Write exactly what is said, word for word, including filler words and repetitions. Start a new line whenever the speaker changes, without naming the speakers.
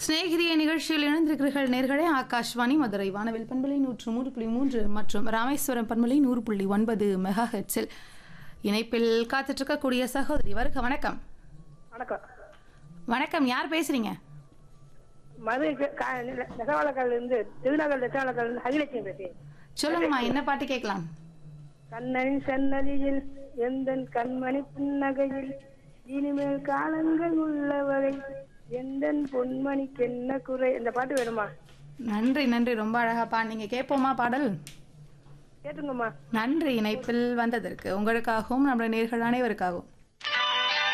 சிநேகிதிய நிகழ்ச்சியில் இணைந்திருக்கிறீர்கள் நேர்களே. ஆகாஷ்வாணி மதுரை வானவில் பண்பலை நூற்று மூன்று புள்ளி மூன்று மற்றும் ராமேஸ்வரம் பண்பலை நூறு புள்ளி ஒன்பது மெகா ஹெட்ஸில் இணைப்பில் காத்துட்ருக்கக்கூடிய சகோதரி வருக. வணக்கம்.
வணக்கம்.
வணக்கம், யார் பேசுறீங்க?
மதுரை நெசவாளர்களிலிருந்து திருநகர் நெசவாளர்களிலிருந்து ஹரிலட்சுமி பேசுறேன்.
சொல்லுங்கம்மா, என்ன பாட்டு கேட்கலாம்?
கண்ணனின் சன்னதியில் எந்த கண்மணி புன்னகையில் இனிமேல் காலங்கள் உள்ளவரை எந்த பொன்மணிக்கு என்ன குறை, இந்த பாட்டு வேணுமா?
நன்றி நன்றி, ரொம்ப அழகா பாடுனீங்க. கேட்போமா பாடல்?
கேட்டுங்கம்மா.
நன்றி இணைப்பில் வந்ததற்கு. உங்களுக்காகவும் நம்முடைய நேர்கள் அனைவருக்காகவும்.